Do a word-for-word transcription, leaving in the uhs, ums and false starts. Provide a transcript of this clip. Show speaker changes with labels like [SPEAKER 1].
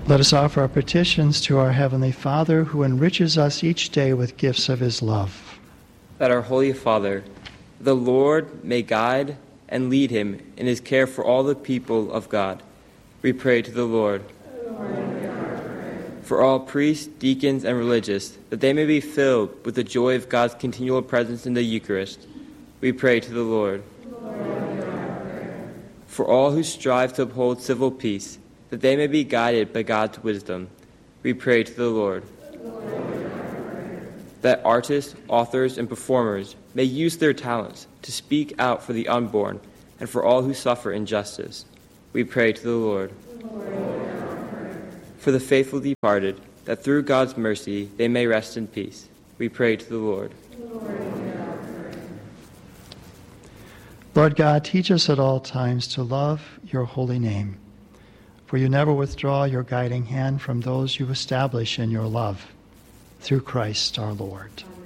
[SPEAKER 1] Let us offer our petitions to our Heavenly Father, who enriches us each day with gifts of his love.
[SPEAKER 2] That our Holy Father, the Lord, may guide and lead him in his care for all the people of God. We pray to the Lord. For all priests, deacons, and religious, that they may be filled with the joy of God's continual presence in the Eucharist. We pray to the Lord. For all who strive to uphold civil peace, that they may be guided by God's wisdom. We pray to the Lord. That artists, authors, and performers may use their talents to speak out for the unborn and for all who suffer injustice. We pray to the Lord. For the faithful departed, that through God's mercy they may rest in peace. We pray to the Lord.
[SPEAKER 1] Lord God, teach us at all times to love your holy name, for you never withdraw your guiding hand from those you establish in your love. Through Christ our Lord. Amen.